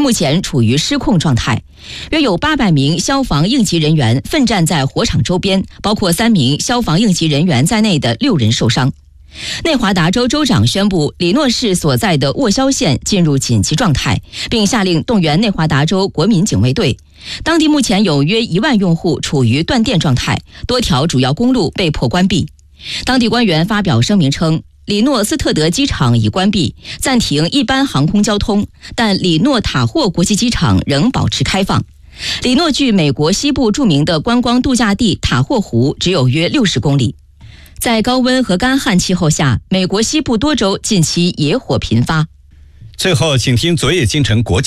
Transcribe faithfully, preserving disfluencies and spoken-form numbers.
目前处于失控状态。约有八百名消防应急人员奋战在火场周边，包括三名消防应急人员在内的六人受伤。内华达州州长宣布，里诺市所在的沃肖县进入紧急状态，并下令动员内华达州国民警卫队。当地目前有约一万用户处于断电状态，多条主要公路被迫关闭。当地官员发表声明称，里诺斯特德机场已关闭，暂停一般航空交通，但里诺塔霍国际机场仍保持开放。里诺距美国西部著名的观光度假地塔霍湖只有约六十公里。在高温和干旱气候下，美国西部多州近期野火频发。 最后，请听昨夜今晨国际